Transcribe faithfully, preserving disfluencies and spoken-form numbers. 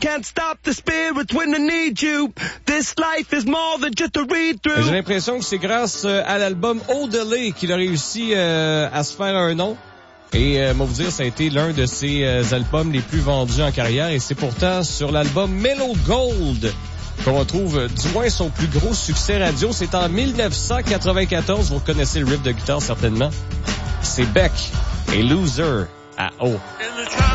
can't stop the spirit when I need you. This life is more than just a read-through. J'ai l'impression que c'est grâce à l'album Odelay qu'il a réussi euh, à se faire un nom. Et euh, moi vous dire, ça a été l'un de ses euh, albums les plus vendus en carrière. Et c'est pourtant sur l'album Mellow Gold qu'on retrouve euh, du moins son plus gros succès radio. C'est en dix-neuf cent quatre-vingt-quatorze. Vous reconnaissez le riff de guitare certainement. C'est Beck et Loser à O.